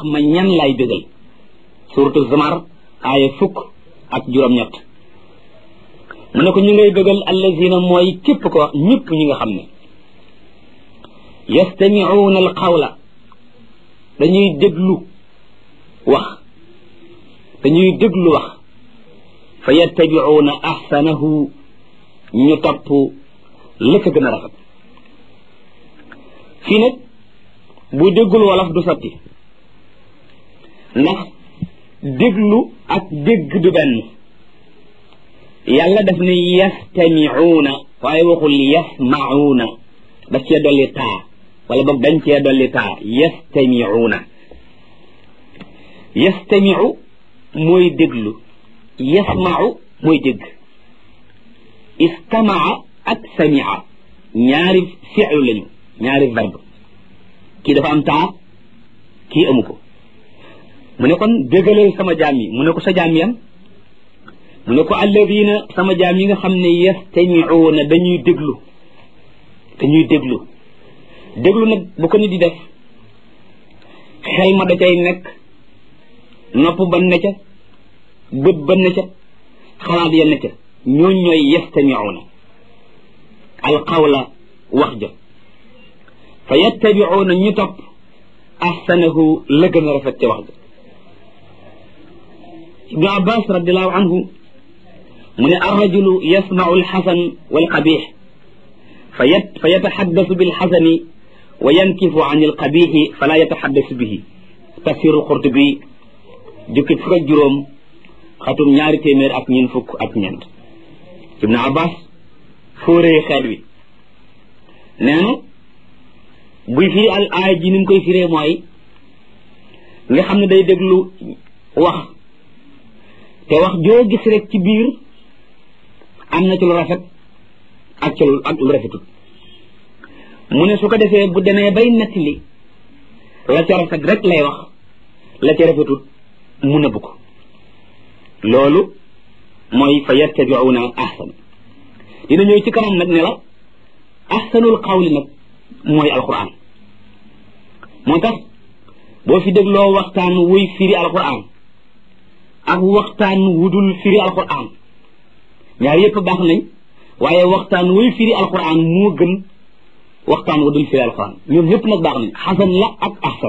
ma ñan lay bégal suratu Zumar aaya 10 ak 8 mu ne ko ñu ngay bégal allazina mooy képp ko wax ñëpp ñi nga xam ne yastami'una al qawla dañuy déglu wax fa yattabi'una ahsanahu ñu topp la ca gën a rafet fii nag bu déggul wolof du sotti ndax déglu ak dégg du benn yàlla daf ne yastami'una waaye waxul yasma'una daf cee dolli taa wala boog dañ cee dolli taa yastami'u mooy déglu yasma'u mooy dégg istama'a ak sami'a ñaari fi'lu lañu ñaari verbe kii dafa am taa kii amu ko mu ne kon déggalal sama jaam yi mu ne ko sa jaam yan mu ne ko alladina sama jaam yi nga xam ne yastami'una dañuy déglu nag bu ko nit di def xel ma da cay nekk nopp ba ne ca bët ba ne ca xalaat ya ne ca ñooñ ñooy yastami'una alqawla wax ja fa yattabi'una ñu topp ahsanahu la gën a rafet ca wax ja ibnu abbas radiallahu anhu mu ne arrajulu yasma'u alxasan walqabix fa yataxaddasu bilxasani wa yankifu an alqabixi fala yataxaddasu bihi tafsiru Qurtubi jukki 5 xatum 200 ibnu abbas fóoree xeet wi nee na buy firi al aaya ji ni mu koy firee mooy nga xam ne day déglu wax te wax joo gis rek ci biir am na ci lu rafet ak lu rafetul mu ne su ko defee bu demee bay nettali la ca rafet rek lay wax la ca rafetul mu nëbb ko loolu mooy fa yattabi'una ahsan dina ñëw ci kanam nag ne la ahsanul qawli nag mooy alquran moo tax boo fi dégloo waxtaan wuy firi alquran ak waxtaan wudul firi alquran ñaar yépp baax nañ waaye waxtaan wuy firi alquran moo gën waxtaan wudul firi alquran ñoom yépp nag baax nañ xasan la ak ahsan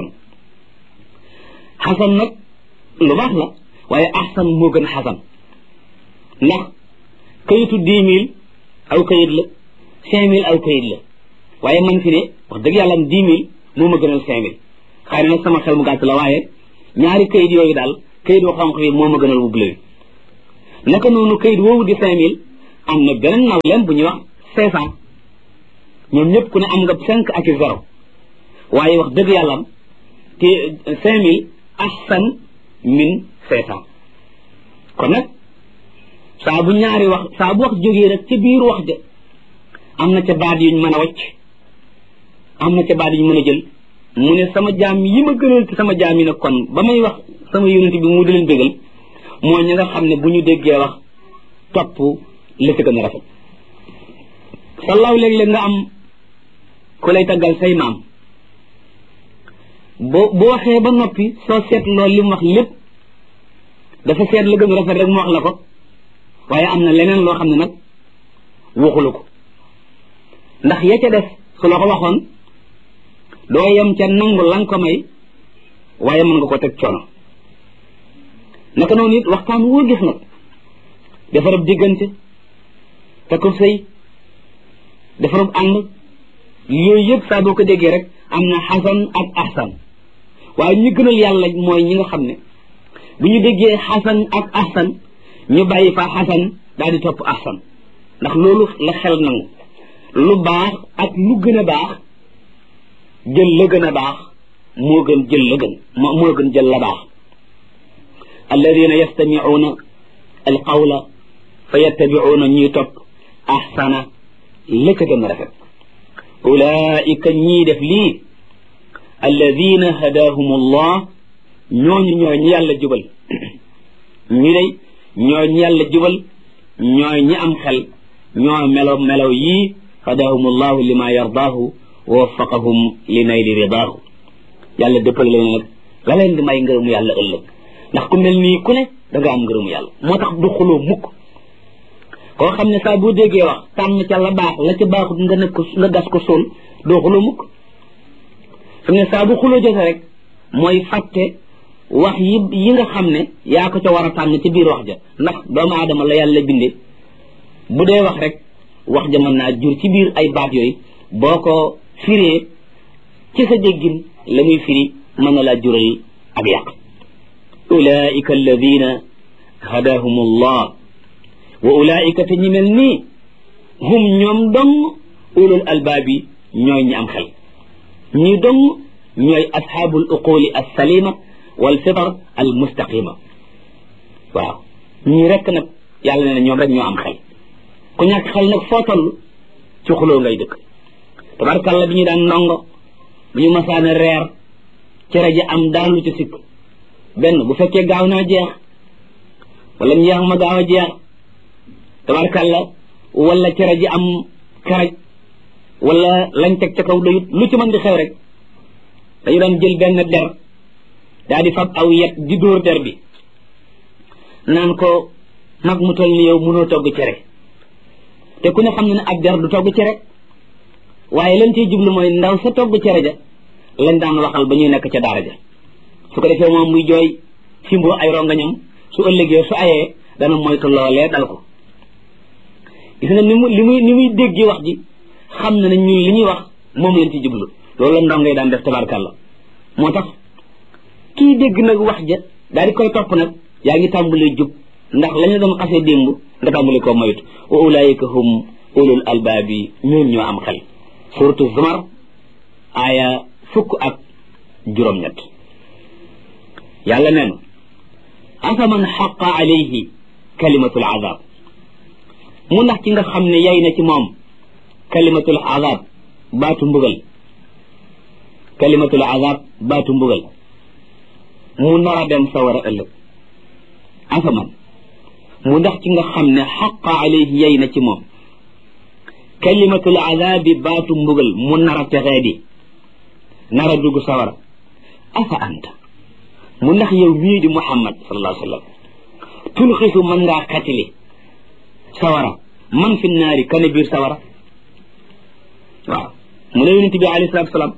xasan nag lu baax la waaye ahsan moo gën xasan ndax kayitu 10 000 aw kayit la 5 000 aw kayit la waaye man fi ne wax dëgg yàlla am 10 000 moo ma gënal 5 000 xëy na nag sama xel mu gàtt la waaye ñaari kayit yooyu daal kayit bu xonq bi moo ma gënal bu bleu naka noonu kayit woowu di 5 000 am na beneen nawleem bu ñuy wax 500 ñoom ñëpp ku ne am nga 5 ak 0 waaye wax dëgg yàlla am te 5 000 ahsan min 500 kon nag saa bu wax jógee rek ca biir wax de am na ca baat yuñ mën a wacc am na ca baat yuñ mën a jël mu ne sama jaam yi ma gënal ci sama jaam yi nag kon ba may wax sama yonent bi mu di leen bégal mooy ñi nga xam ne bu ñu déggee wax topp la ca gën a rafet sallaw léeg-léeg nga am ku lay taggal say maam bu waxee ba noppi soo seet loolu li mu wax lépp dafa seet la gën a rafet rek mu wax la ko waaye am na leneen loo xam ne nag waxulu ko ndax ya ca def su la ko waxoon doo yem ca nangu lan ko may waaye mën nga ko teg coono naka noonu it waxtaan woo gis nag defarab diggante takku sëy defarab ànd yooyu yëpp saa boo ko déggee rek am na xasan ak ahsan waaye ñi gënal yàlla mooy ñi nga xam ne bu ñu déggee xasan ak ahsan ñu bàyyi fa xasan daal di topp ahsan ndax loolu la xel nangu lu baax ak lu gën a baax jël la gën a baax moo gën jël la gën moo gën jël la baax alladina yastami'una alqawla fa yattabi'una ñuy topp ahsana la ca gën a rafet ulaika ñii def lii alladina hadahum allah ñooñu ñooy ñi yàlla jubal ñi day ñooy ñi yàlla jubal ñooy ñi am xel ñoo melaw yii hadahum allahu lima yardaahu wa waffaqahum li nayli ridaahu yàlla dëppale leen nag la leen di may ngërëmu yàlla ëllëg ndax ku mel nii ku ne da nga am ngërëmu yàlla moo tax du xuloo mukk koo xam ne saa boo déggee wax tànn ca la baax la ca baaxut nga nekk nga gas ko sol doo xuloo mukk fi ne saa bu xuloo jote rek mooy fàtte wax yi nga xam ne yaa ko ca war a tànn ci biir wax ja ndax doomu aadama la yàlla binde bu dee wax rek wax ja mën naa jur ci biir ay baat yooyu boo ko firee ci sa déggin la muy firi mën na laa jural ak yàq ulaika alladina hadahum allah wa ulaika te ñi mel nii hum ñoom dong ulul albaabi ñooy ñi am xel ñi dong ñooy asxaabul uquli alsalima wal fitar al mustaqima waaw ñii rekk nag yàlla nee na ñoom rek ñoo am xel ku ñàkk xel nag foo toll ci xuloo ngay dëkk tabarkàlla bi ñu daan ndongo bu ñu masaane reer cere ji am daan lu ci sikk benn bu fekkee gaaw naa jeex wala njeex ma gaaw a jeex tabarkàlla wala cere ji am karaj wala lañ teg ca kaw doyut lu ci mën di xew rek dañu daan jël benn der daa di fab aw yet di dóor der bi naan ko mag mu toll ni yow mënoo togg cere te ku ne xam ne ne ab der du togg cere waaye lañ ciy jublu mooy ndaw sa togg cere ja lañ daan waxal ba ñuy nekk ca daara ja su ko defee moom muy jooy fimboo ay rongañam su ëllëgee su ayee dana moytu loolee dal ko gis nga ni muy déggee wax ji xam na ne ñun li ñuy wax moom lañ ci jublu loolu la ndongo yi daan def tabarkàlla moo tax kii dégg nag wax ja daal di koy topp nag yaa ngi tàmbalee jub ndax la ñu doon xasee démb nga tàmbali koo moytu wa ulaayika hum ulul albaabi ñoon ñoo am xel suratu zumar aaya 17 yàlla nee na afaman xaqa alayhi kalimatul azab mu ndax ci nga xam ne yay na ci moom kalimatul azab baatu mbugal kalimatul azab baatu mbugal mu nar a dem sawara ëllëg afaman mu ndax ci nga xam ne xaqa alayhi yay na ci moom kalimatul azabi baatu mbugal mu nar a texee di nar a dugg sawara afa anta mu ndax yow mii di muhammad sallallahu alayhi wa sallam tulxisu mën ngaa xatili sawara man fi naari kane biir sawara waaw mu ne yonent bi alayhi salatu wasalaam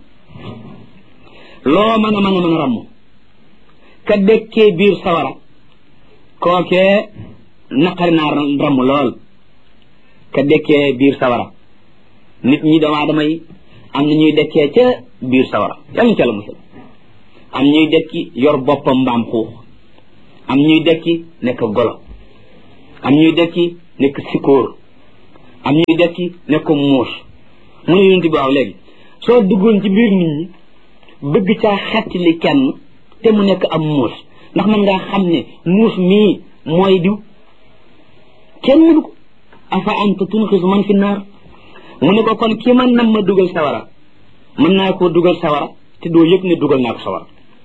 loo mën a ramm ka dëkkee biir sawara kookee naqari naa ramm lool ka dëkkee biir sawara nit ñi doomu aadama yi am na ñuy dëkkee ca biir sawara yàlla ca la musal am ñuy dekki yor boppam mbaam xuux am ñuy dekki nekk golo am ñuy dekki nekk sikóor am ñuy dekki nekk muus mu ne yonent bi waaw léegi soo duggoon ci biir nit ñi bëgg caa xettali kenn te mu nekk am muus ndax man ngaa xam ne muus mii mooy diw kenn mënu ko afa anta tunxisu man fi naar mu ne ko kon ki man nam ma dugal sawara mën naa koo dugal sawara te doo yëg ne dugal naa ko sawara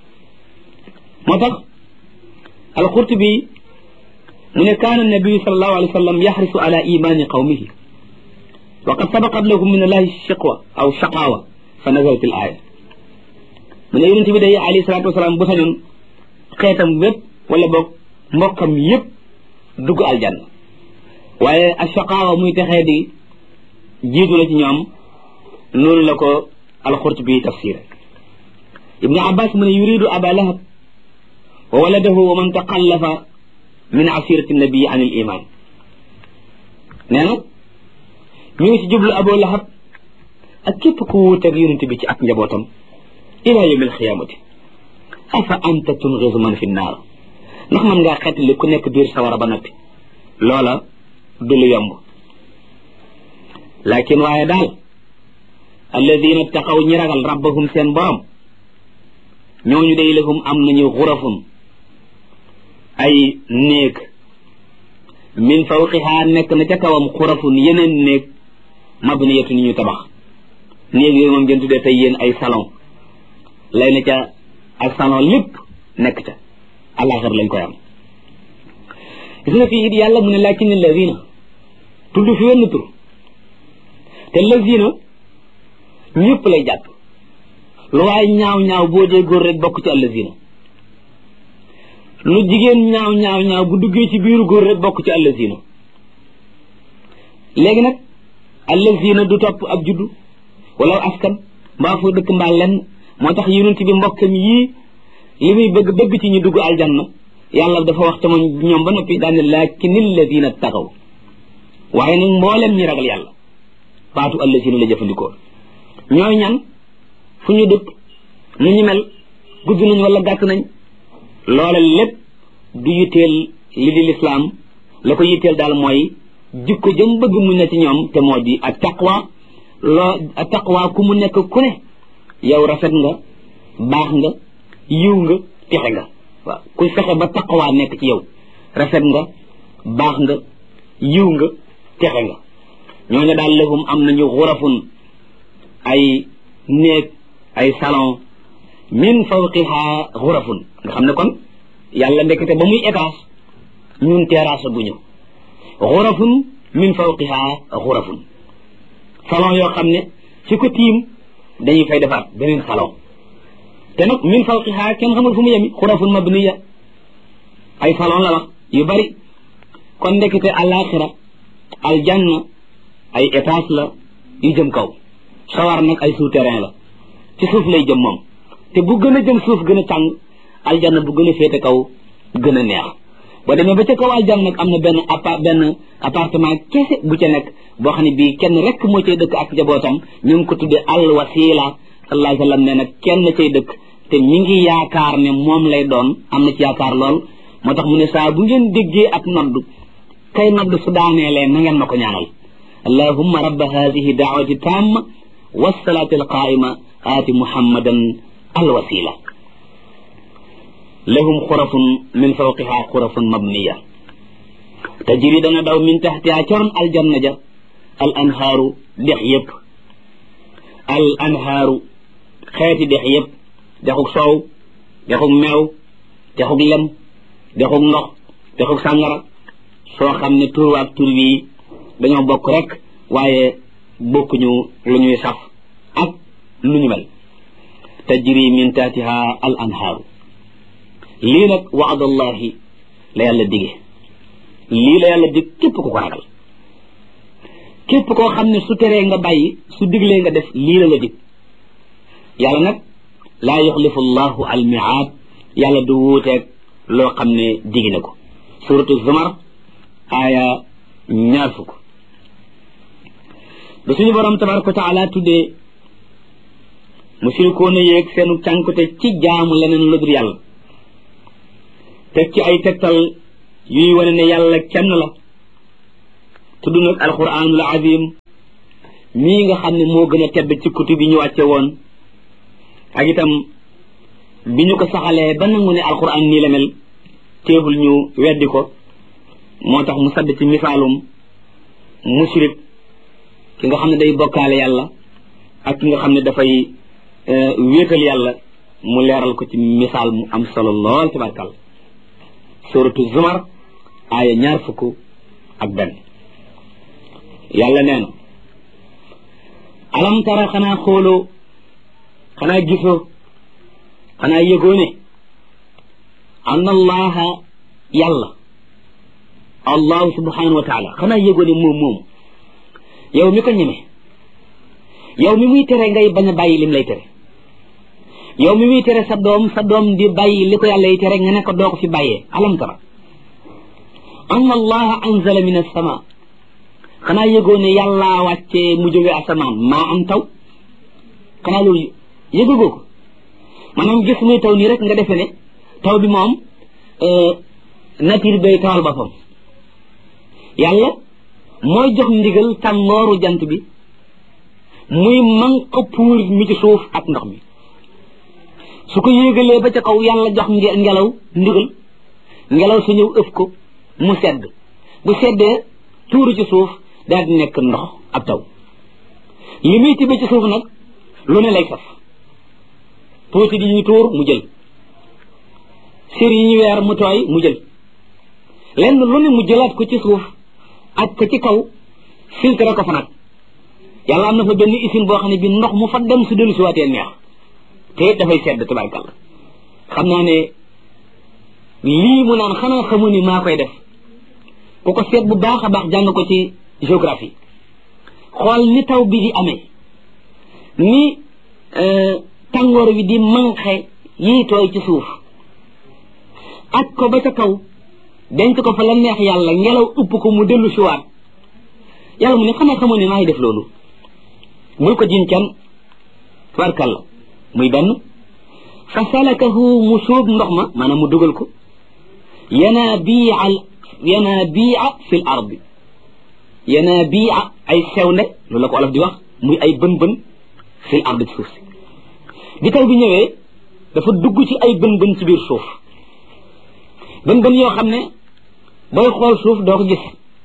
moo tax alqurtubi mu ne kaana nabiyu sallallahu alayhi wa sallam yaxrisu ala imani qawmihi wa qad sabaqat lahum min allahi shiqwa aw shaqawa fa nazalat al aya mu ne yonente bi day alayhi salatu wasalaam bu sañoon xeetam wépp wala boog mbokkam yépp dugg aljanna waaye a shaqawa muy texee di jiitu la ci ñoom noonu la ko alqurtubi tafsir ibnu abbas mu ne yuridu aba lahab wa waladahu wa man taqallafa min asirati nabii an il iman nee na ñu ngi ci jublu abu lahab ak képp ku wuuteeg yonent bi ci ak njabootam ila yawm alxiyamati afa anta tungisu man fi naar ndax man ngaa xeetli ku nekk biir sawara ba noppi loola du lu yomb lakin waaye daal alladina taqaw ñi ragal rabbahum seen borom ñooñu day lahum am nañu xurafun ay néeg min fawqiha nekk na ca kawam xurafun yeneen néeg mabniyatu ni ñu tabax néeg yooyu moom ngeen tuddee tey yéen ay salon lay na ca ak salon lépp nekk ca àllaaxir lañ koy am gis nga fii it yàlla mu ne lakin alladina tudd fi wenn tur te lazina ñëpp lay jàpp lu waaye ñaaw ñaaw boo dee góor rek bokk ci allazina lu jigéen ñaaw ñaaw ñaaw bu duggee ci biiru góor rek bokk ci allazina. léegi nag allazina du topp ab juddu wala askan mbaa foo dëkk mbaa lenn moo tax yonent bi mbokkam yii li muy bëgg ci ñu dugg aljanna yàlla dafa wax te moom ñoom ba noppi daane laakinil ladina taqaw waaye nag mboolem ñi ragal yàlla baatu allazina la jëfandikoo ñooy ñan fu ñu dëkk nu ñu mel gudd nañ wala gàtt nañ loola lépp du yitteel li di lislaam la ko yitteel daal mooy jikko jëm bëgg mu ne ci ñoom te moo di ak taqwa ku mu nekk ku ne yow rafet nga baax nga yiw nga texe nga waaw ku fexe ba taqwa nekk ci yow rafet nga baax nga yiw nga texe nga ñooñu daal lahum am nañu xurafun ay néeg ay salon min fawqiha xurafun nga xam ne kon yàlla ndekete ba muy étage ñun terrasse bu ñu xurafun min fawqiha xurafun salon yoo xam ne ci ko tiim dañuy fay defaat beneen salon te nag min fawqiha kenn xamul fu mu yemi xurafun mabniya ay salon la wax yu bari kon ndekete alaxira aljanna ay étage la yu jëm kaw sawar nag ay souterrain la ci suuf lay jëm moom te bu gën a jëm suuf gën a tàng aljanna bu gën a féete kaw gën a neex boo demee ba ca kaw aljanna nag am na benn appartement kese bu ca nekk boo xam ne bii kenn rek moo cay dëkk ak njabootam ñu ngi ko tudde al wasila sallallahu alayhi wa sallam ne nag kenn cay dëkk te mi ngi yaakaar ne moom lay doon am na ci yaakaar lool moo tax mu ne saa bu ngeen déggee ak nodd kay nodd su daaneelee na ngeen ma ko ñaanal allahumma rabba hadihi daawati tamma wassalati alqaima aati muhammadan alwasila lahum xurafun min fawqiha xurafun mabniya tajri dana daw min taxtiha coron aljanna ja al anhaaru dex yëpp al anhaaru xeeti dex yëpp dexug soow dexug meew dexug lem dexug ndox dexug sàngara soo xam ne tur waak tur bii dañoo bokk rek waaye bokkuñu lu ñuy saf ak lu ñu mel tajri min taatiha al anhaaru lii nag waadallahi la yàlla dige lii la yàlla dig képp ku ko ragal képp koo xam ne su teree nga bàyyi su diglee nga def lii la dig yàlla nag laa yuxlifu llahu al miaad yàlla du wuuteeg loo xam ne digi na ko suratu zumar aaya 20 ba suñu borom tabaraka wa taala tuddee mushrikoona yeeg seenu cànkute ci jaamu leneen lu dul yàlla teg ci ay tegtal yuy wane ne yàlla kenn la tudd nag alquranul azim mii nga xam ne moo gën a tedd ci kutub bi ñu wàcce woon ak itam bi ñu ko saxalee ba nangu ne alquran nii la mel teewul ñu weddi ko moo tax mu sadd ci misaalum mushrik ki nga xam ne day bokkaale yàlla ak ki nga xam ne dafay wéetal yàlla mu leeral ko ci misaal mu am solo lool tabarkal suratu zumar aaya 21 yàlla nee na alam tara xanaa xooloo xanaa gisoo xanaa yëgoo ne anna allaha yàlla allahu subhanahu wa taala xanaa yëgoo ne moom yow mi ko ñeme yow mi muy tere ngay bañ a bàyyi lim lay tere yow mi muy tere sa doom di bàyyi li ko yàlla yi tere nga ne ko doo ko fi bàyyee alam tara anna allaha anzala min as-sama xanaa yëgoo ne yàllaa wàccee mu jóge asamaan maa am taw xanaa loolu yëgagoo ko maanaam gis muy taw nii rek nga defe ne taw bi moom nature bay tawal boppam yàlla mooy jox ndigal tàngooru jant bi muy manq puur mi ci suuf ak ndox mi su ko yéegalee ba ca kaw yàlla jox ngelaw ndigal ngelaw su ñëw ëf ko mu sedd bu seddee tuuru ci suuf daal di nekk ndox ab taw li muy tibb ci suuf nag lu ne lay saf tuuti di ñu tuur mu jël sër yi ñu weer mu tooy mu jël lenn lu ne mu jëlaat ko ci suuf ak ko ci kaw filtre ko fa nag yàlla am na fa benn usine boo xam ne bi ndox mu fa dem su dellu si waatee neex te dafay sedd tabarkalla xam naa ne lii mu naan xanaa xamu ni maa koy def ku ko seet bu baax a baax jàng ko ci géographie xool ni taw bi di amee ni tàngoor wi di manqué yii tooy ci suuf ak ko ba ca kaw denc ko fa la neex yàlla ngelaw upp ko mu dellu siwaat yàlla mu ne xanaa xamu ni maa ngi def loolu bul ko jiñ kenn barkalla muy benn fa salakahu mu sóob ndox ma maanaam mu dugal ko yanaabi'a fil ardi yanaabi'a ay sewnde loolu la ko olof di wax muy ay bën-bën fil ardi ci suuf si bi taw bi ñëwee dafa dugg ci ay bën-bën ci biir suuf bën-bën yoo xam ne booy xool suuf doo ko gis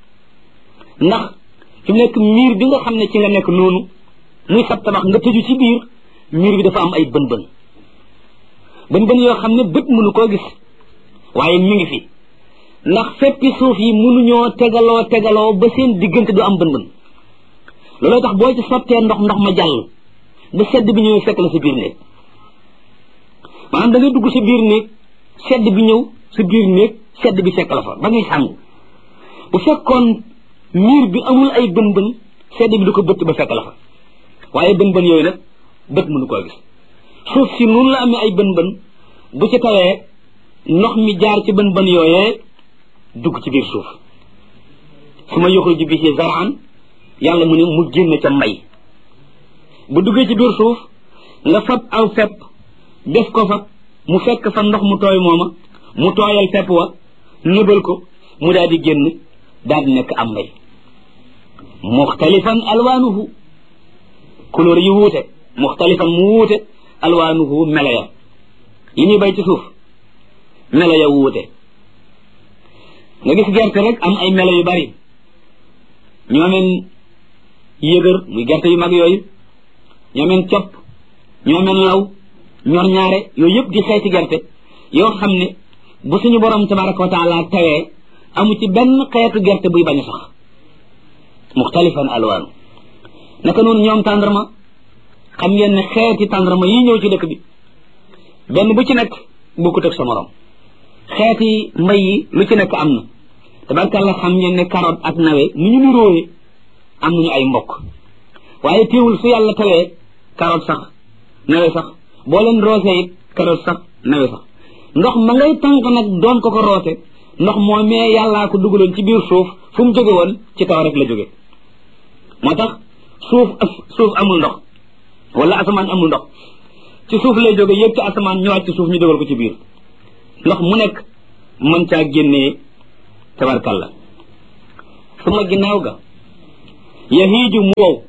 ndax fi mu nekk miir bi nga xam ne ci nga nekk noonu muy sab tabax nga tëju ci biir miir bi dafa am ay bën-bën bën-bën yoo xam ne bët mënu koo gis waaye mi ngi fi ndax feppi suuf yi mënuñoo tegaloo ba seen diggante du am bën-bën looloo tax boo ci sottee ndox ma jàll ba sedd bi ñëw fekk la sa biir néeg maanaam da ngay dugg sa biir néeg sedd bi ñëw sa biir néeg sedd bi fekk la fa ba ngay sàngu bu fekkoon miir bi amul ay bën-bën sedd bi du ko bëtt ba fekk la fa waaye bën-bën yooyu nag bët mënu koo gis suuf si noonu la amee ay bën-bën bu ci tawee ndox mi jaar ci bën-bën yooyee dugg ci biir suuf su ma yuxriju bihi zar'an yàlla mu ne mu génn ca mbay bu duggee ci biir suuf nga fab aw fepp def ko fa mu fekk fa ndox mu tooy mooma mu tooyal fepp wa nëbal ko mu daal di génn daal di nekk am mbay muxtalifan alwaanuhu couleur yi wuute muxtalifan mu wuute alwaanuhu melo ya yi ñuy bay ci suuf melo ya wuute nga gis gerte rek am ay melo yu bari ñoo meen yëgër muy gerte yu mag yooyu ñoo meen copp ñoo meen law ñor ñaare yooyu yëpp di xeeti gerte yoo xam ne bu suñu borom tabaraka wa taala tawee amu ci benn xeetu gerte buy bañ a sax muxtalifan alwaanu naka noonu ñoom tàndarma xam ngeen ne xeeti tàndarma yi ñëw ci dëkk bi benn bu ci nekk bokkut ak sa morom xeeti mbay yi lu ci nekk am na tabarkàlla xam ngeen ne carotte ak nawe ni ñu niróoyee am nañu ay mbokk waaye teewul su yàlla tawee carotte sax nawe sax boo leen roosee it carotte sax nawe sax ndox ma ngay tànk nag doon ko roose ndox moo mee yàllaa ko dugaloon ci biir suuf fu mu jóge woon ci taw rek la jóge moo tax suuf amul ndox wala asamaan amul ndox ci suuf lay jóge yëg ci asamaan ñëwaat ci suuf ñu dugal ko ci biir ndox mu nekk mën caa génnee tabarkalla suma ginnaaw ga yahiiju mu wow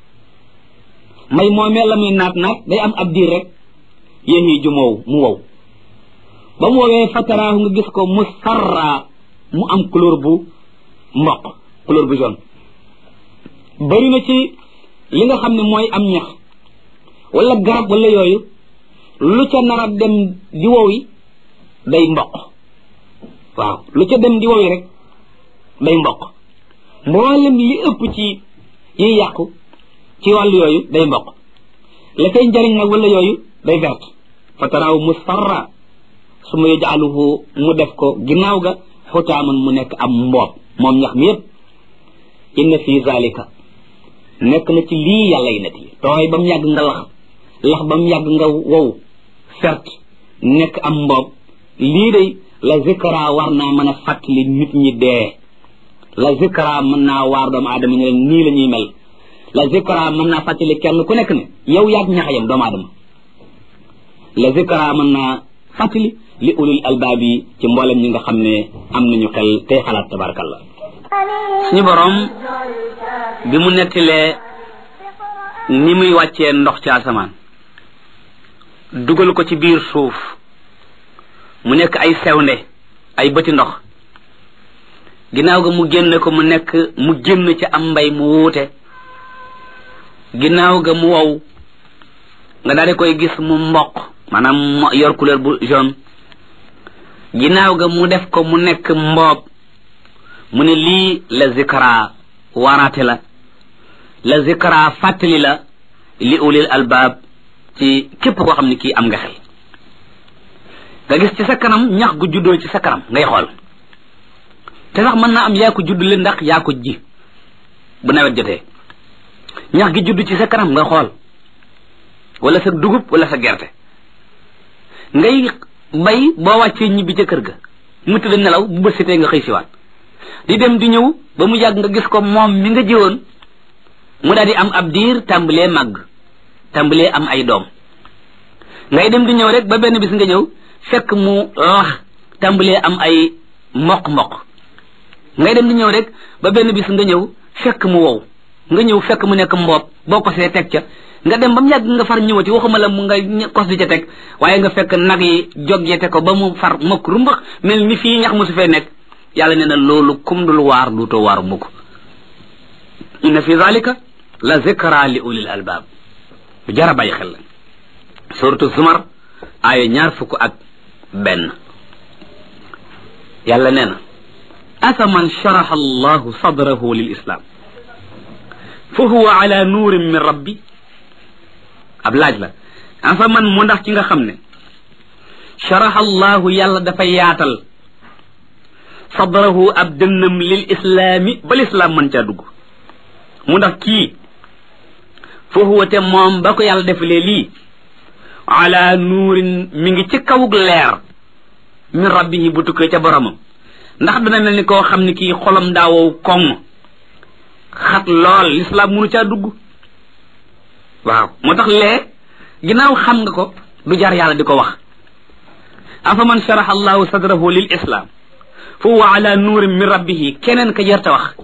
may moomee la muy naat day am ab diir rek yahiiju mu wow ba mu woowee fataraahu nga gis ko musfarra mu am couleur bu mboq couleur bu jaune bari na ci li nga xam ne mooy am ñax wala garab wala yooyu lu ca nar a dem di wowi day mboq waaw lu ca dem di wowi rek day mboq mboolem li ëpp ci yi yàqu ci wàllu yooyu day mboq la koy njariñ nag wala yooyu day vert fataraahu musfarra su ma yajaaluhu mu def ko ginnaaw ga xutaaman mu nekk am mboob moom ñax mi yépp inna fi zalika nekk na ci lii yàlla yi net yi tooy ba mu yàgg nga lax ba mu yàgg nga wow fert nekk am mboob lii day la zikra war naa mën a fàttali nit ñi dee la zikra mën naa waar doomu aadama ne leen nii la ñuy mel la zikra mën naa fàttali kenn ku nekk ne yow yaag ñaxayam doomu aadama la zikra mën naa fàttali li ulul albaab yi ci mboolem ñi nga xam ne am nañu xel tey xalaat tabarakallah suñu borom bi mu nettilee ni muy wàccee ndox ci asamaan dugal ko ci biir suuf mu nekk ay sewnde ay bëti ndox ginnaaw ga mu génne ko mu génn ci am mbay mu wuute ginnaaw ga mu wow nga daal di koy gis mu mboq maanaam yor couleur bu jaune ginnaaw ga mu def ko mu nekk mboob mu ne lii la zikra waaraate la zikra fàttali la li ulil albaab ci képp koo xam ne kii am nga xel nga gis ci sa kanam ñax gu juddoo ci sa kanam ngay xool te sax mën naa am yaa ko juddule ndax yaa ko ji bu nawet jotee ñax gi judd ci sa kanam nga xool wala sa dugub wala sa gerte ngay bay boo wàccee ñibbi ca kër ga mu tëdd nelaw bu bësitee nga xëy siwaat di dem di ñëw ba mu yàgg nga gis ko moom mi nga jiwoon mu daal di am ab diir tàmbalee màgg tàmbalee am ay doom ngay dem di ñëw rek ba benn bis nga ñëw fekk mu wax tàmbalee am ay mboq ngay dem di ñëw rek ba benn bis nga ñëw fekk mu wow nga ñëw fekk mu nekk mboob boo ko see teg ca nga dem ba mu yàgg nga far ñëwati waxuma la mu nga kos di ca teg waaye nga fekk nag yi joggete ko ba mu far mokk rumbax mel ni fii ñax mu su fee nekk yàlla nee na loolu kum dul waar duutoo waar mukk inna fi zalika la zikra li ulil albab lu jara bàyyi xel la suratu zumar aaya 21 yàlla nee na afaman sharaha allahu sadrahu lil islam fa huwa ala nuurin min rabbi ab laaj la afaman mu ndax ci nga xam ne sharaha allahu yàlla dafa yaatal sadrahu ab dënnam lil islaami ba lislaam mën caa dugg mu ndax kii fa huwa te moom ba ko yàlla defalee lii ala nuurin mi ngi ci kawug leer min rabbihi bu tukkee ca boromam ndax dana mel ni koo xam ne kii xolam daawow koŋ xat lool lislaam mënu caa dugg waaw moo tax lee ginnaaw xam nga ko du jar yàlla di ko wax afaman sharaha allahu sadrahu lil islam fa huwa ala nuurin min rabbihi keneen ka jarta wax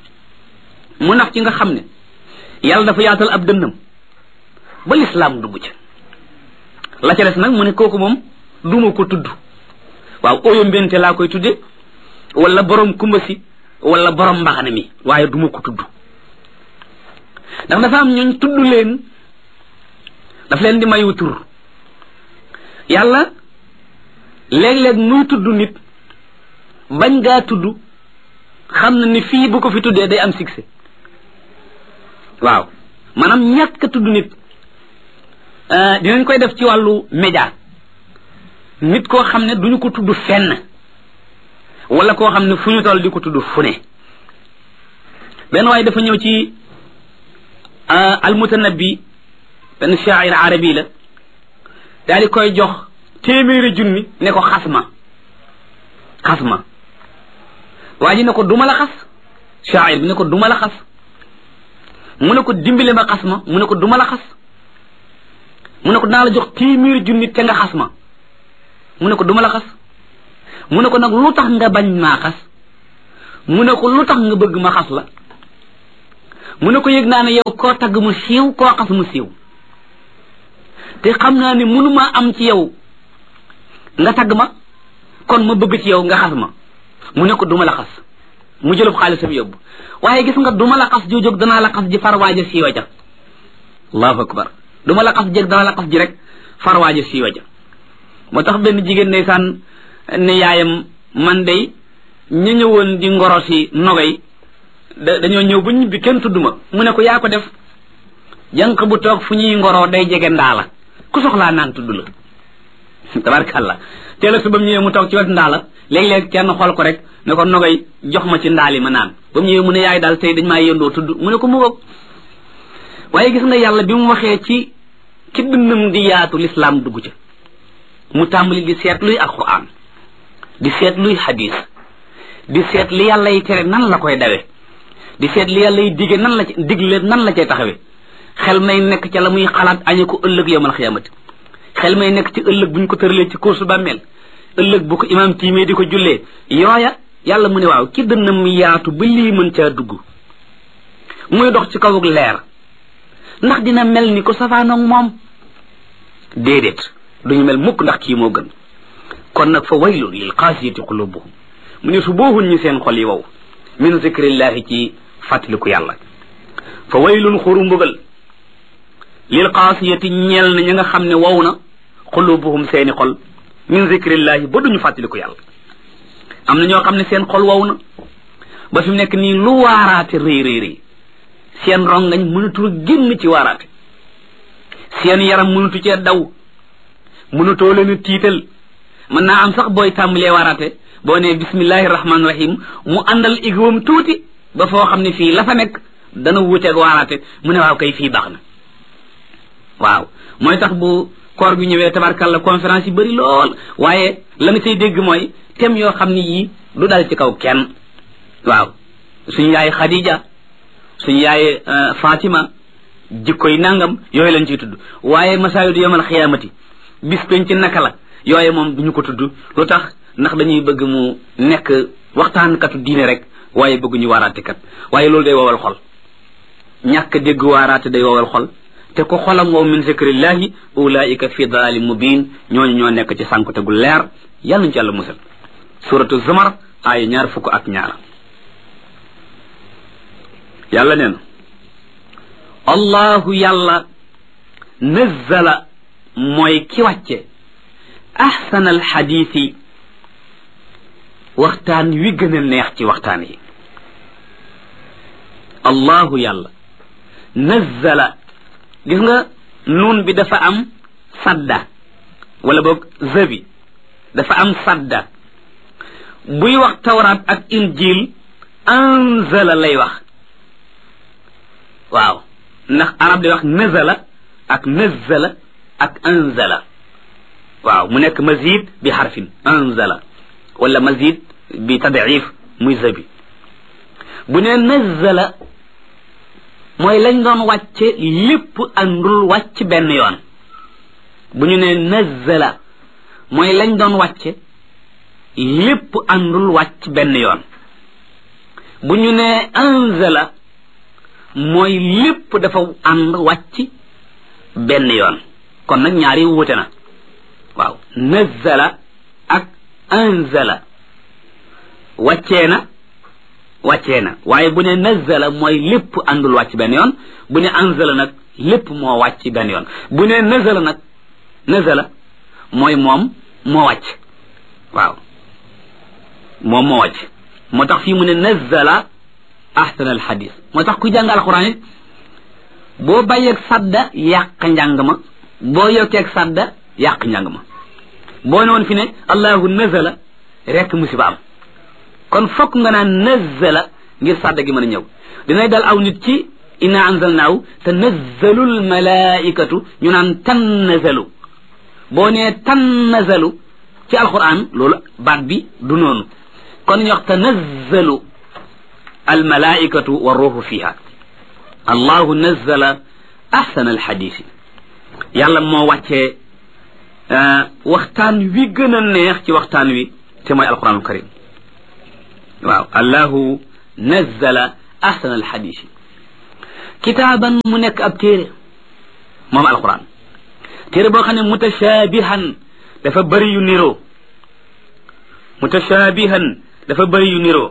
mu ndax ci nga xam ne yàlla dafa yaatal ab dënnam ba lislaam dugg ca la ca des nag mu ne kooku moom duma ko tudd waaw ooyo mbente laa koy tudde wala borom kumba si wala borom mbaxane mi waaye duma ko tudd ndax dafa am ñooñ tudd leen daf leen di mayu tur yàlla léeg-léeg muy tudd nit bañ ngaa tudd xam na ni fii bu ko fi tuddee day am succès waaw maanaam ñàkk a tudd nit dinañ koy def ci wàllu média nit koo xam ne duñu ko tudd fenn wala koo xam ne fu ñu toll di ko tudd fu ne benn waaye dafa ñëw ci almutanabbi benn shaa'ir arabi la daal di koy jox 100 junni ne ko xas ma waa ji ne ko duma la xas shaa'ir bi ne ko duma la xas mu ne ko dimbale ma xas ma mu ne ko duma la xas mu ne ko dinaa la jox 100 junni te nga xas ma mu ne ko duma la xas mu ne ko nag lu tax nga bañ maa xas mu ne ko lu tax nga bëgg ma xas la mu ne ko yëg naa ne yow koo tagg mu siiw koo xas mu siiw te xam naa ne mënumaa am ci yow nga tagg ma kon ma bëgg ci yow nga xas ma mu ne ko duma la xas mu jëlub xaalisam yóbbu waaye gis nga duma la xas jóg danaa la xas ji farwaaja siiwa ja allahu akbar duma la xas jég danaa la xas ji rek farwaaja siiwa ja moo tax benn jigéen ndeysaan ne yaayam man day ñu ñëwoon di ngoro si nogay dañoo ñëw ba ñibbi kenn tudd ma mu ne ko yaa ko def jànq bu toog fu ñuy ngoroo day jege ndaa la ku soxlaa naan tudd la tabarkàlla teel a su ba mu ñëwee mu toog ci wet ndaa la léeg-léeg kenn xool ko rek ne ko nogay jox ma ci ndaali ma naan ba mu ñëwee mu ne yaay daal tey dañ maa yëndoo tudd mu ne ko mu ngoog waaye gis nga yàlla bi mu waxee ci dënnam di yaatu lislaam dugg ca mu tàmbali di seet luy alquran di seet luy hadis di seet li yàlla yi tere nan la koy dawe di seet li yàlla yi dige nan la digle nan la cay taxawe xel may nekk ca la muy xalaat añe ko ëllëg yawmal xiyaamati xel may nekk ci ëllëg buñ ko tëralee ci course bàmmeel ëllëg bu ko imaam tiimee di ko jullee yooya yàlla mu ne waaw ki dënnam yaatu ba lii mën caa dugg muy dox ci kawug leer ndax dina mel ni ko safaanoog moom déedéet duñu mel mukk ndax kii moo gën kon nag fa waylun lil qaasiyati qulubuhum mu ne su booxun ñi seen xol yi wow min zikrillahi ci fàttaliku yàlla fa waylun xuru mbugal lil qaasiyati ñeel na ñi nga xam ne wow na qulubuhum seeni xol min zikrillahi ba duñu fàttaliku yàlla am na ñoo xam ne seen xol wow na ba fi mu nekk nii lu waaraate rëy rëy rëy seen rongañ mënatul génn ci waaraate seen yaram mënatu cee daw mënatoo leen tiital mën naa am sax booy tàmbalee waaraate boo nee bismillahi rahmaani rahim mu àndal igwam tuuti ba foo xam ne fii la fa nekk dana wuuteeg waaraate mu ne waaw kay fii baax na waaw mooy tax bu koor bi ñëwee tabarkalla conférence yi bëri lool waaye la nga cay dégg mooy thème yoo xam ne yii du dal ci kaw kenn waaw suñu yaay Khadija suñu yaay Fatima jikkoy nangam yooyu lañ ciy tudd waaye masaayidu yawmal xiyaamati bis peñ ci naka la yooye moom duñu ko tudd lu tax ndax dañuy bëgg mu nekk waxtaankatu diine rek waaye bëgguñu waaraate kat waaye loolu day wowal xol ñàkk dégg waaraate day wowal xol te ko xolam wow min zikrillahi ulaika fi dalali mubin ñooñu ñoo nekk ci sànkute gu leer yàlla ñu ci yàlla musal suratu zumar aaya 22 yàlla nee na allahu yàlla nazzala mooy ki wàcce ahsana alxadiisi waxtaan wi gën a neex ci waxtaan yi allahu yàlla nazzala gis nga nuun bi dafa am sadda wala boog zabi dafa am sadda buy wax tawraat ak injil anzala lay wax waaw ndax arab day wax nazala ak nazzala ak anzala waaw mu nekk mazid bi xarfin anzala wala mazid bi tadif muy zabi bu ne nazzala mooy lañ doon wàcce lépp àndul wàcc benn yoon bu ñu ne nazzala mooy lañ doon wàcce lépp àndul wàcc benn yoon bu ñu ne anzala mooy lépp dafa ànd wàcc benn yoon kon nag ñaari wuute na waaw nazzala ak anzala wàccee na waaye bu ne nazzala mooy lépp àndul wàcc benn yoon bu ne anzala nag lépp moo wàcc benn yoon bu ne nazala mooy moom moo wàcc waaw moom moo wàcc moo tax fii mu ne nazzala ahsana alxadis moo tax ku jàng alquran it boo bàyyeeg sadda yàq njàng ma boo yokkeeg sadda yàq njàng ma boo ne woon fi ne allahu nazala rekk musiba am kon fokk nga naan nazzala ngir sadda gi mën a ñëw dinay dal aw nit ci inna anzalnaahu tanazzalu almalaikatu ñu naan tannazalu boo nee tannazalu ci alquran loolu baat bi du noonu kon ñu wax tanazzalu almalaikatu wa ruuhu fiha allahu nazzala ahsana alxadisi yàlla moo wàccee waxtaan wi gën a neex ci waxtaan wi te mooy alquranul karim waaw allahu nazzala ahsana alxadisi kitaaban mu nekk ab téere moom alquran téere boo xam ne mutashabihan dafa bëri yu niroo mutashabihan dafa bëri yu niroo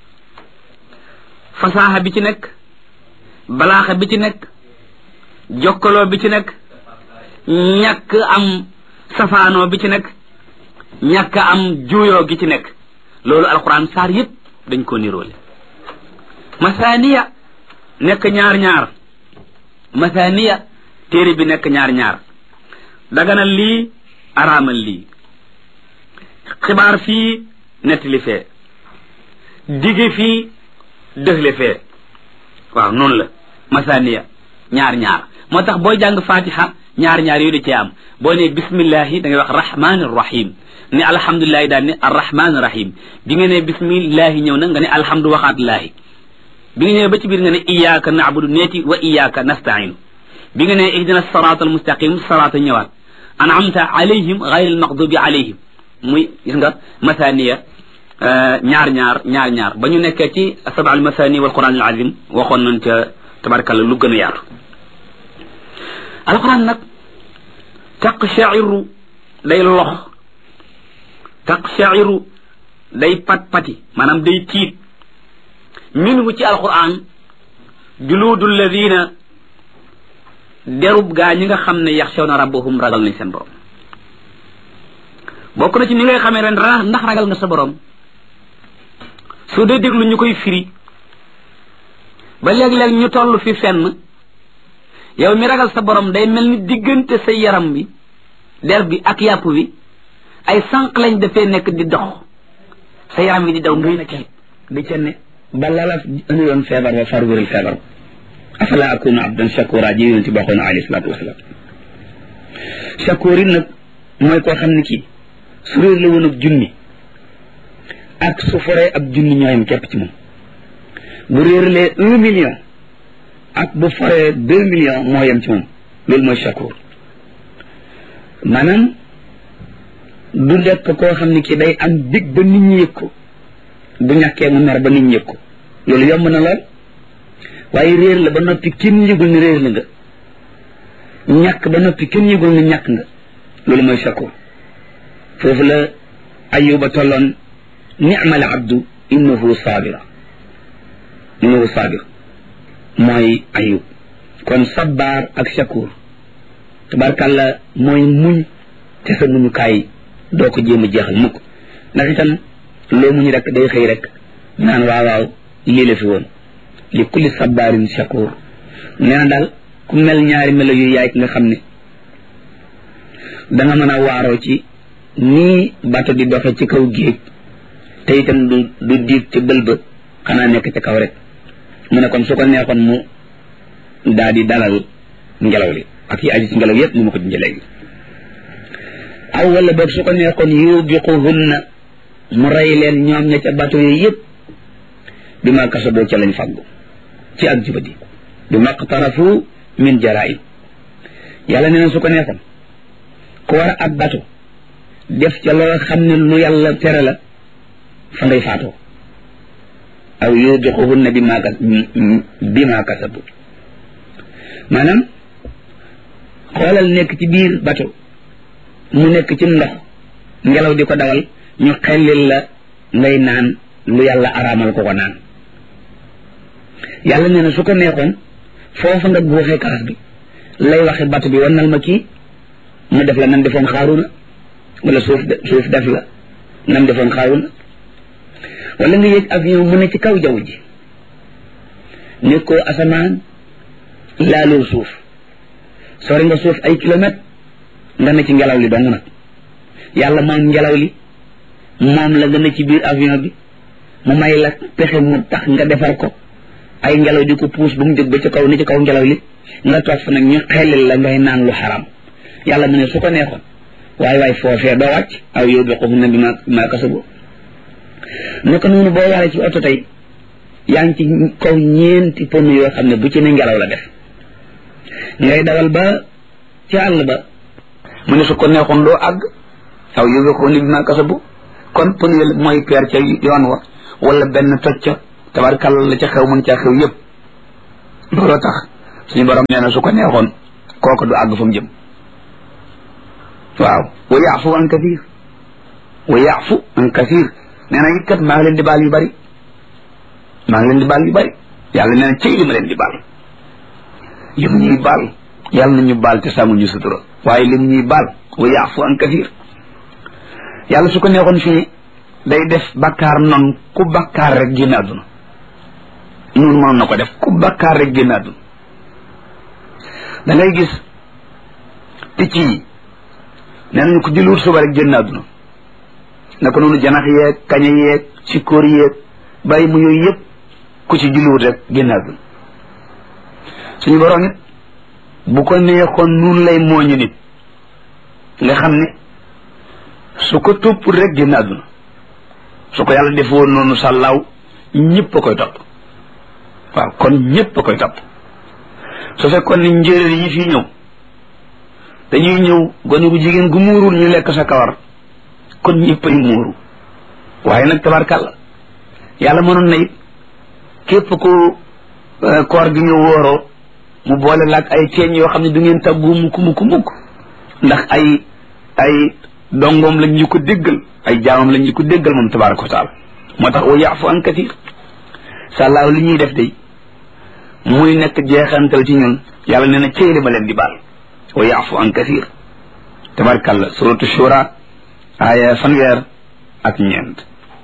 fasaaxa bi ci nekk balaaxa bi ci nekk jokkaloo bi ci nekk ñàkk am safaanoo bi ci nekk ñàkk am juuyoo gi ci nekk loolu alquran saar yëpp dañ ko niroole mathaniya nekk ñaar mathaniya téere bi nekk ñaar daganal lii araamal lii xibaar fii nettali fee dige fii dëxle fee waaw noonu la mathaniya ñaar moo tax booy jàng fatiha ñaar yooyu da cee am boo ne bismillahi da ngay wax rahmaani rahim ne alhamdulilahi daal ne arrahmaani rahim bi nga ne bismillahi ñëw na nga ne alhamdu waxaatullaahi bi nga ñëwee ba ci biir nga ne iyyaka na'budu neeti wa iyyaka nasta'in bi nga ne ihdina siraatal mustaqim siraata ñëwaat an'amta alayhim ghayril maghdubi alayhim muy gis nga mathaniya ñaar ba ñu nekkee ci sab'al mathani wal quran al azim waxoon nañ ca tabarakalla lu gën a yaatu alquran nag taqsha'iru day lox taqsha'iru day pat-pati maanaam day tiit minhu ci alquran juluudu alladina derub gaa ñi nga xam ne yaxshawna rabbahum ragal nañ seen borom bokk na ci ni ngay xamee ren ndax ragal nga sa borom su dee déglu ñu koy firi ba léeg-léeg ñu toll fi fenn yow mi ragal sa borom day mel ni diggante sa yaram bi der bi ak yàpp bi ay sànq lañ dafee nekk di dox sa yaram wi di daw ngay tiit di ca ne ba lala indi doon feebar ba far wéral feebar afala akunu abdan shakura ji yonent bi waxoon alayhi salaatu wasalaam shakur yi nag mooy koo xam ne kii su réer la woon ab junni ak su foree ab junni ñooyam képp ci moom bu réeralee 1 million ak bu foree 2 millions moo yem ci moom loolu mooy shakur maanaam du nekk koo xam ne kii day am dig ba nit ñi yëg ko bu ñàkkee mu mer ba nit ñi yëg ko loolu yomb na lool waaye réer la ba noppi kenn yëgul ni réer la nga ñàkk ba noppi kenn yëgul ni ñàkk nga loolu mooy shakur foofu la ayuba tolloon ni'mal abdu innahu sabir mooy ayub kon sabbaar ak shakur tabarkàlla mooy muñ te sa muñukaay doo ko jéem a jeexal mukk ndax itam loo muñ rek day xëy rek naan waaw lii la fi woon li kulli sabbaarin shakur nee na daal ku mel ñaari melo yu yaay ki nga xam ne danga mën a waaroo ci nii bato di doxe ci kaw géej te itam du diig ci bël ba xanaa nekk ci kaw rek mu ne kon su ko neexoon mu daal di dalal ngelaw li ak yi aju ci ngelaw yépp ni ma ko junjee léegi aw wala boog su ko neexoon yubiquhunna mu rey leen ñoom ña ca bato yi yépp bi ma kasaboo ca lañ faggu ci ak jubadi bi maqtarafu min jaraim yàlla nee na su ko neexoon ku war ab bato def ca loo xam ne lu yàlla tere la fa ngay faatoo aw yubiquhunna bi ma kasabu maanaam xoolal nekk ci biir bato mu nekk ci ndox ngelaw di ko dawal ñu xellil la ngay naan lu yàlla araamal ko naan yàlla nee na su ko neexoon foofa nga buuxee kaas bi lay waxe bato bi wannal ma kii mu def la nam defoon xaaruna wala suuf def la nam defoon xaaruna wala nga yéeg avion mu ne ci kaw jaww ji nekkoo asamaan laalul suuf sori nga suuf ay kilomètre nga ne ci ngelaw li dong nag yàlla moom ngelaw li moom la nga ne ci biir avion bi mu may la pexe mu tax nga defar ko ay ngelaw di ko puus ba mu jóg ba ci kaw ni ci kaw ngelaw li nga toog fa nag ñu xelil la ngay naan lu xaram yàlla mu ne su ko neexoon waaye foofee doo wàcc aw yubiquhunna bi ma kasabu naka noonu boo waree ci oto tey yaa ngi ci kaw ñeenti pneu yoo xam ne bu ci ne ngelaw la def ngay dawal ba ci àll ba mu ne su ko neexoon doo àgg aw yubiquhunna bi ma kasabu kon pneu mooy peer ca yoon wa wala benn toj ca tabarkàlla la ca xew mën caa xew yëpp looloo tax suñu borom nee na su ko neexoon kooku du àgg fa mu jëm waaw wa yaafu an kasir nee na it kat maa ngi leen di baal yu bari yàlla nee na cëy li ma leen di baal li mu ñuy baal yàlla na ñu baal te sàmm ñu sutura waaye li mu ñuy baal wa yaafu an kasir yàlla su ko neexoon fii day def bakkaar noonu ku bakkaar rek génn àdduna noonu mënoon na ko def ku bakkaar rek génn àdduna da ngay gis picc yi nee nañu ko julliwut suba rek génn àdduna naka noonu janax yeeg kaña yeeg sikkoor yeeg bàyyi mu yooyu yëpp ku ci julliwut rek génn àdduna suñu borom it bu ko neexoon noonu lay mooñu nit nga xam ne su ko topp rek génn àdduna su ko yàlla def woon noonu sàllaaw ñëpp a koy topp waaw kon ñëpp a koy topp su fekkoon ne njéeréer yi fii ñëw dañuy ñëw gone gu jigéen gu muurul ñu lekk sa kawar kon ñëpp ay muuru waaye nag tabarkàlla yàlla mënoon na it képp ku koor gi ñëw wóoroo mu boole laag ay teeñ yoo xam ne du ngeen tàggu mukk ndax ay dongoom lañ ñu ko déggal ay jaamam lañ ñu ko déggal moom tabaraka wa taala moo tax wa yaafu an katir sàllaaw li ñuy def day muy nekk jeexantal ci ñun yàlla nee na cëy li ma leen di baal wa yaafu an katir tabarakalla suratu shura aaya fanweer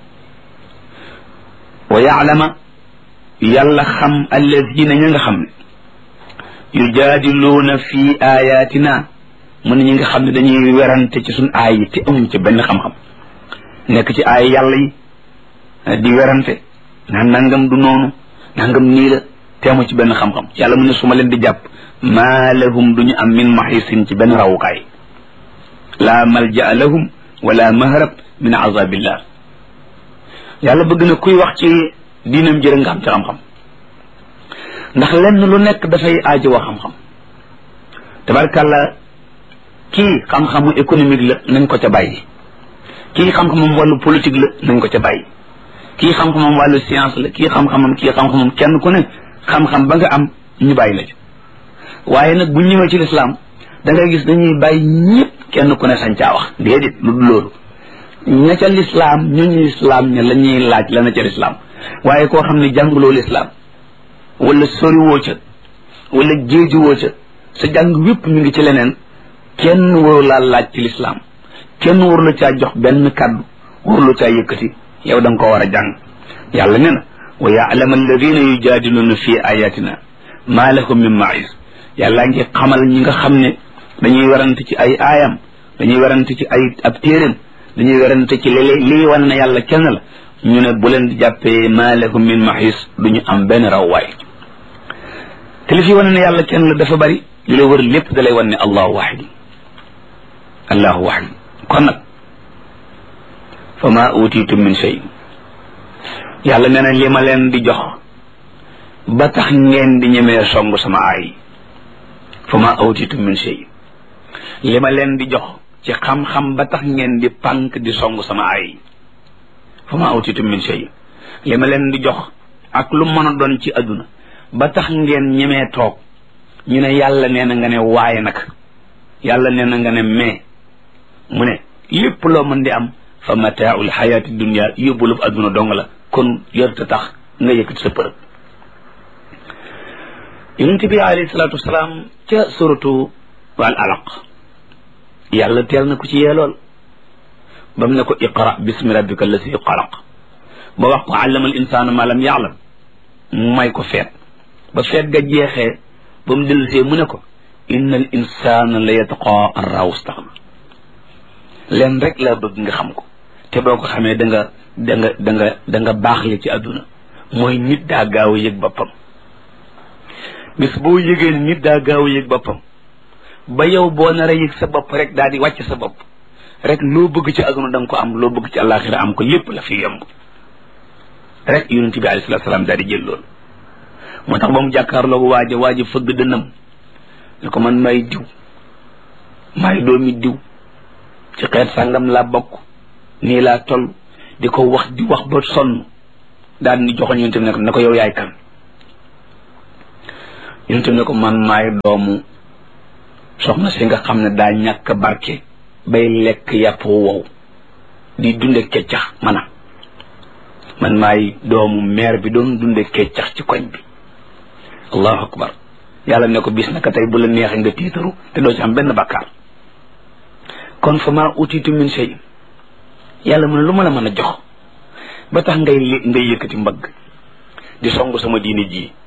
wa yaalama yàlla xam alladina ña nga xam ne yujaadiluuna fi ayatina mu ne ñi nga xam ne dañuy werante ci suñ aay yi te amuñ ci benn xam-xam nekk ci aay yàlla yi di werante naan nangam du noonu nangam nii la te amu ci benn xam-xam yàlla mu ne su ma leen di jàpp maa lahum duñu am min maxisin ci benn rawukaay laa malja lahum wala mahrab min azabillah yàlla bëgg na kuy wax ci diinam jërë nga am ci xam-xam ndax lenn lu nekk dafay aajo wa xam-xam tabarkàlla kii xam-xamu économique la nañ ko ca bàyyi kii xam-xamam wàllu politique la nañ ko ca bàyyi kii xam-xamam wàllu science la kii xam-xamam kenn ku ne xam-xam ba nga am ñu bàyyi la ci waaye nag bu ñëwee ci lislaam da ngay gis dañuy bàyyi ñëpp kenn ku ne sañ caa wax déedéet lu dul loolu ña ca lislaam ñooñu lislaam ña la ñuy laaj la na ca lislaam waaye koo xam ne jànguloo lislaam wala soriwoo ca wala jéejuwoo ca sa jàng wépp ñu ngi ci leneen kenn waru laa laaj ci lislaam kenn waru la caa jox benn kàddu waru la caa yëkkati yow da nga ko war a jàng yàlla nee na wa ya'lamu alladina yujadiluna fi ayatina ma lahum min ma'iz yàlla ngi xamal ñi nga xam ne dañuy werante ci ay aayam dañuy werante ci ay ab téeréem dañuy werante ci lii wane na yàlla kenn la ñu ne bu leen di jàppee ma lahum min ma'iz duñu am benn rawwaay te li fi wane ne yàlla kenn la dafa bari li la wër lépp da lay wan ne allahu wahid kon nag fa ma utitum min shay yàlla nee na li ma leen di jox ba tax ngeen di ñemee song sama aay fa ma utitum min shay li ma leen di jox ci xam-xam ba tax ngeen di pànk di song sama aay fa ma utitum min shay li ma leen di jox ak lu mën a doon ci adduna ba tax ngeen ñemee toog ñu ne yàlla nee na nga ne waaye nag yàlla nee na nga ne mais mu ne lépp loo mën di am fa mataaul xayaati dunia yóbbulub adduna dong la kon yorta tax nga yëkkati sa përëb yonent bi alayhi salaatu wasalaam ca suratu wal alaq yàlla teel na ko ci yeelool ba mu ne ko iqra bismi rabbika allasi xalaq ba wax ko allama al insaana ma lam yaalam mu may ko feet ba feet ga jeexee ba mu dellusee mu ne ko inna al insana la yatqa an raahu staxna leen rek laa bëgg nga xam ko te boo ko xamee da nga baaxle ci àdduna mooy nit daa gaaw a yëg boppam bis boo yëgee nit daa gaaw a yëg boppam ba yow boo nar a yëg sa bopp rek daal di wàcc sa bopp rek loo bëgg ci àdduna da nga ko am loo bëgg ci àllaaxira am ko lépp la fi yomb rek yonent bi alayhi salaatu salaam daal di jël loolu moo tax ba mu jàkkaarloo waaja fëgg dënnam ne ko man may diw maay doomi diw ci xeet sàngam laa bokk nii laa toll di ko wax di wax ba sonn daal di joxoñ yonent bi ne ko yow yaay kan yonent bi ne ko man maay doomu soxna si nga xam ne daa ñàkk barke bay lekk yàpp wow di dunde keccax man maay doomu meer bi doon dunde keccax ci koñ bi allahu akbar yàlla ne ko bis naka tey bu la neexee nga tiitaru te doo ci am benn bàkkaar kon fa maa utitu min shay yàlla mu ne lu ma la mën a jox ba tax ngay yëkkati mbagg di song sama diine ji